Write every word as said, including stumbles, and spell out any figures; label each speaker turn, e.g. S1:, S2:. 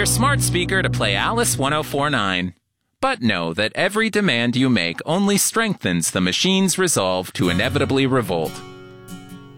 S1: your smart speaker to play Alice one oh four point nine. But know that every demand you make only strengthens the machine's resolve to inevitably revolt.